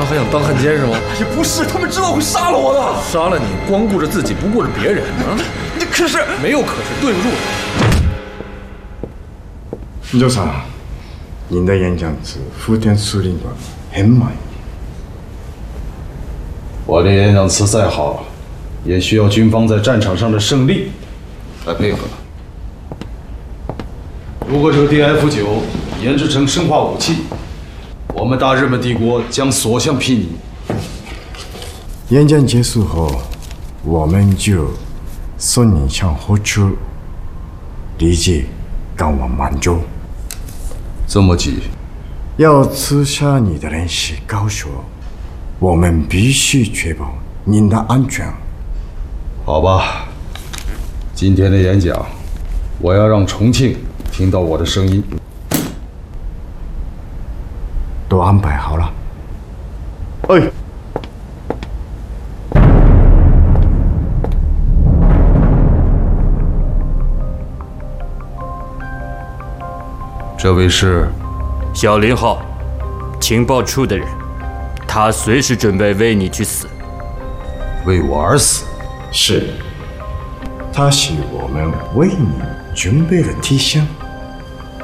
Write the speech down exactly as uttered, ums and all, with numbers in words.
还想当汉奸是吗？ 也不是，他们知道会杀了我的。 杀了你，光顾着自己，不顾着别人啊！ 你可是没有可是，对不住。 金州さん，您的演讲词福田司令官很满意。 我的演讲词再好，也需要军方在战场上的胜利来配合。如果这个 D F 九研制成生化武器，我们大日本帝国将所向披靡。 演讲结束后，我们就送你向后出，立即赶往满洲。 这么急？ 要刺杀你的人是高手，我们必须确保您的安全。 好吧，今天的演讲，我要让重庆听到我的声音。 都安排好了。哎。 这位是小林浩，情报处的人，他随时准备为你去死。 为我而死？ 是，他是我们为你准备的提醒。